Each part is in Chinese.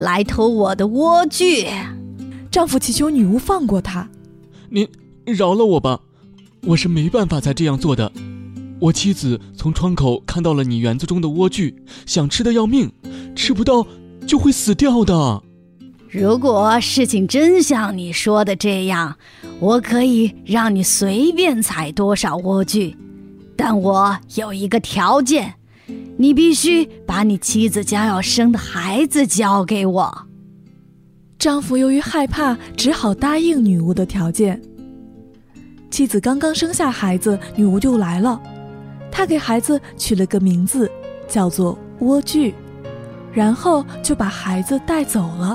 来偷我的莴苣。 丈夫祈求女巫放过他。 您饶了我吧，我是没办法再这样做的。我妻子从窗口看到了你园子中的莴苣，想吃得要命，吃不到就会死掉的。 如果事情真像你说的这样，我可以让你随便采多少莴苣，但我有一个条件，你必须把你妻子将要生的孩子交给我。 丈夫由于害怕，只好答应女巫的条件。妻子刚刚生下孩子，女巫就来了。她给孩子取了个名字，叫做莴苣，然后就把孩子带走了。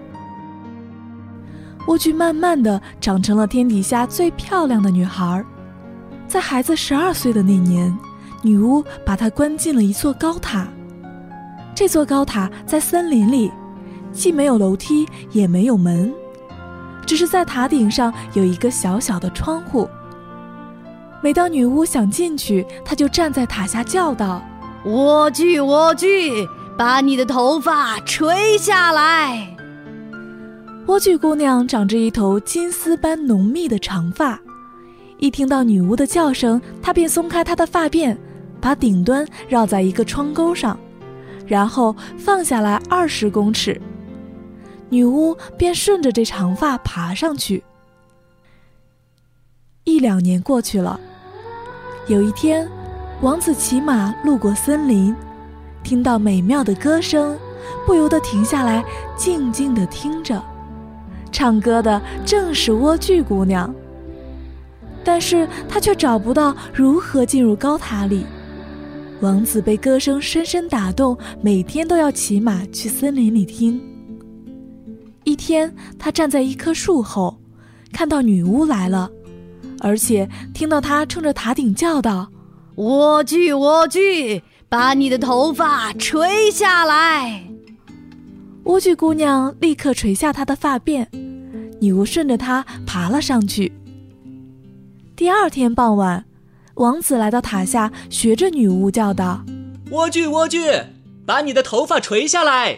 莴苣慢慢地长成了天底下最漂亮的女孩。在孩子12岁的那年，女巫把她关进了一座高塔。这座高塔在森林里，既没有楼梯，也没有门，只是在塔顶上有一个小小的窗户。每当女巫想进去，她就站在塔下叫道： 莴苣，莴苣，把你的头发垂下来。 莴苣姑娘长着一头金丝般浓密的长发，一听到女巫的叫声，她便松开她的发辫，把顶端绕在一个窗钩上，然后放下来20公尺。女巫便顺着这长发爬上去。1-2年过去了，有一天，王子骑马路过森林，听到美妙的歌声，不由得停下来，静静地听着。唱歌的正是莴苣姑娘，但是他却找不到如何进入高塔里。王子被歌声深深打动，每天都要骑马去森林里听。一天，他站在一棵树后，看到女巫来了，而且听到她冲着塔顶叫道： 莴苣，莴苣，把你的头发垂下来。 莴苣姑娘立刻垂下她的发辫，女巫顺着她爬了上去。第2天傍晚，王子来到塔下，学着女巫叫道： 莴苣，莴苣，把你的头发垂下来。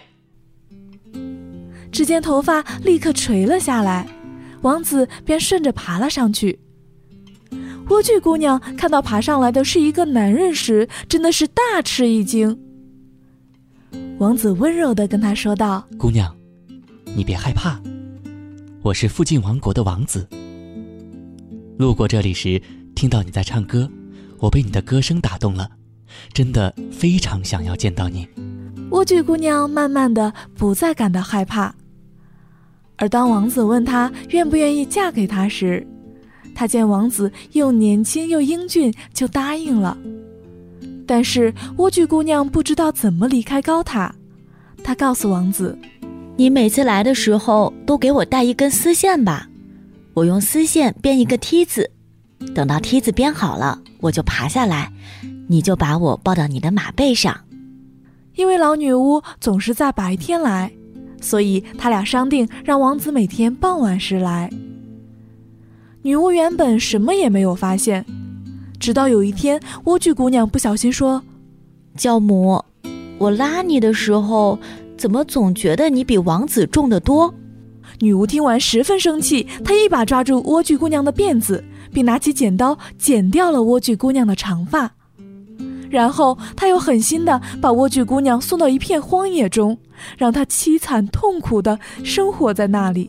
只见头发立刻垂了下来，王子便顺着爬了上去。莴苣姑娘看到爬上来的是一个男人时，真的是大吃一惊。王子温柔地跟她说道： 姑娘，你别害怕，我是附近王国的王子。路过这里时，听到你在唱歌，我被你的歌声打动了，真的非常想要见到你。 莴苣姑娘慢慢地不再感到害怕，而当王子问她愿不愿意嫁给他时，她见王子又年轻又英俊，就答应了。但是莴苣姑娘不知道怎么离开高塔，她告诉王子： 你每次来的时候都给我带一根丝线吧，我用丝线编一个梯子，等到梯子编好了，我就爬下来，你就把我抱到你的马背上。 因为老女巫总是在白天来，所以他俩商定让王子每天傍晚时来。女巫原本什么也没有发现，直到有一天，莴苣姑娘不小心说： 教母，我拉你的时候，怎么总觉得你比王子重得多？ 女巫听完十分生气，她一把抓住莴苣姑娘的辫子，并拿起剪刀剪掉了莴苣姑娘的长发。然后她又狠心地把莴苣姑娘送到一片荒野中，让她凄惨痛苦地生活在那里。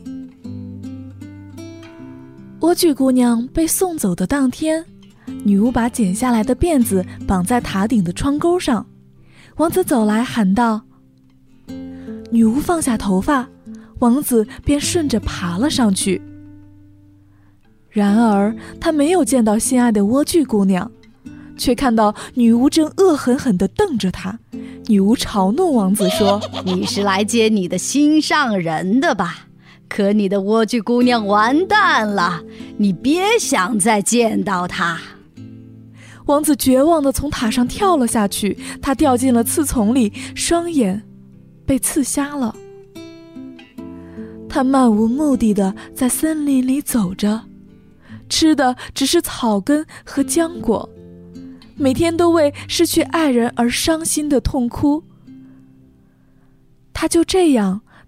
莴苣姑娘被送走的当天，女巫把剪下来的辫子绑在塔顶的窗钩上，王子走来喊道：女巫放下头发，王子便顺着爬了上去。然而他没有见到心爱的莴苣姑娘，却看到女巫正恶狠狠地瞪着他。女巫嘲弄王子说： 你是来接你的心上人的吧？可你的莴苣姑娘完蛋了，你别想再见到她。 王子绝望地从塔上跳了下去，他掉进了刺丛里，双眼被刺瞎了。他漫无目的地在森林里走着，吃的只是草根和浆果，每天都为失去爱人而伤心的痛哭。他就这样